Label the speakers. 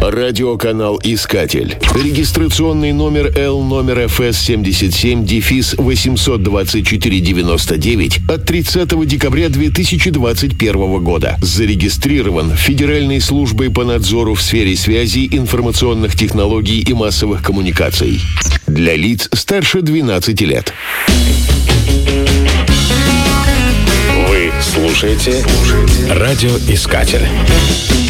Speaker 1: Радиоканал «Искатель». Регистрационный номер L-номер ФС-77-824-99 от 30 декабря 2021 года. Зарегистрирован Федеральной службой по надзору в сфере связи, информационных технологий и массовых коммуникаций. Для лиц старше 12 лет.
Speaker 2: Вы слушаете «Радиоискатель».